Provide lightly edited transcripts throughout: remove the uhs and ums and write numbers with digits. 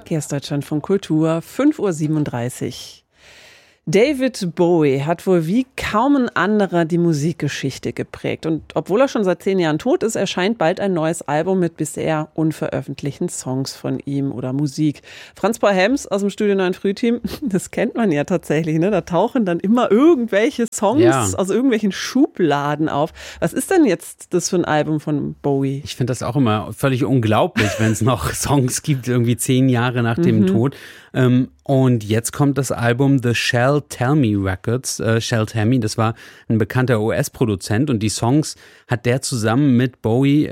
Hier ist Deutschlandfunk Kultur, 5:37 Uhr. David Bowie hat wohl wie kaum ein anderer die Musikgeschichte geprägt. Und obwohl er schon seit 10 Jahren tot ist, erscheint bald ein neues Album mit bisher unveröffentlichten Songs von ihm oder Musik. Franz Paul Helms aus dem Studio 9 Frühteam, das kennt man ja tatsächlich, ne? Da tauchen dann immer irgendwelche Songs aus irgendwelchen Schubladen auf. Was ist denn jetzt das für ein Album von Bowie? Ich finde das auch immer völlig unglaublich, wenn es noch Songs gibt, irgendwie 10 Jahre nach dem Tod. Und jetzt kommt das Album The Shall Tell Me Records. Shall Tell Me, das war ein bekannter US-Produzent und die Songs hat der zusammen mit Bowie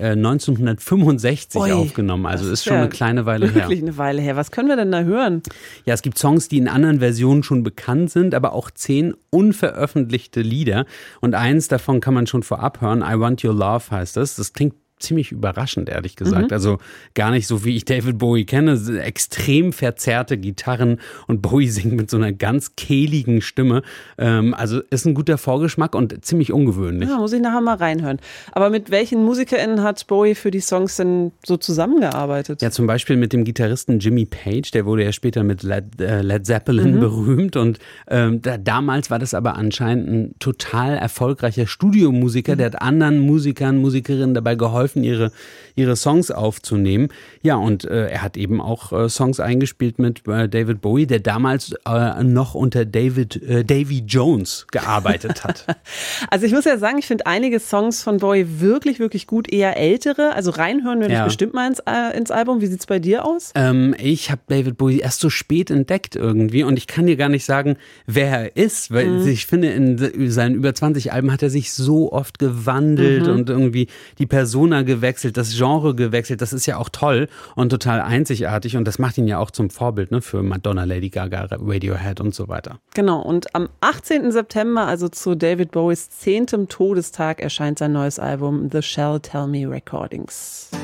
1965 aufgenommen. Also ist schon eine kleine Weile her. Wirklich eine Weile her. Was können wir denn da hören? Ja, es gibt Songs, die in anderen Versionen schon bekannt sind, aber auch 10 unveröffentlichte Lieder. Und eins davon kann man schon vorab hören. I Want Your Love heißt das. Das klingt ziemlich überraschend, ehrlich gesagt. Also gar nicht so, wie ich David Bowie kenne. Extrem verzerrte Gitarren und Bowie singt mit so einer ganz kehligen Stimme. Also ist ein guter Vorgeschmack und ziemlich ungewöhnlich. Ja, muss ich nachher mal reinhören. Aber mit welchen MusikerInnen hat Bowie für die Songs denn so zusammengearbeitet? Ja, zum Beispiel mit dem Gitarristen Jimmy Page. Der wurde ja später mit Led Zeppelin berühmt. Und damals war das aber anscheinend ein total erfolgreicher Studiomusiker. Der hat anderen Musikern, Musikerinnen dabei geholfen, ihre Songs aufzunehmen. Ja, und er hat eben auch Songs eingespielt mit David Bowie, der damals noch unter Davy Jones gearbeitet hat. Also ich muss ja sagen, ich finde einige Songs von Bowie wirklich, wirklich gut, eher ältere. Also reinhören würde ich bestimmt mal ins Album. Wie sieht es bei dir aus? Ich habe David Bowie erst so spät entdeckt irgendwie und ich kann dir gar nicht sagen, wer er ist, weil ich finde, in seinen über 20 Alben hat er sich so oft gewandelt und irgendwie die Persona gewechselt, das Genre gewechselt. Das ist ja auch toll und total einzigartig und das macht ihn ja auch zum Vorbild, ne, für Madonna, Lady Gaga, Radiohead und so weiter. Genau, und am 18. September, also zu David Bowies 10. Todestag, erscheint sein neues Album The Shall Tell Me Recordings.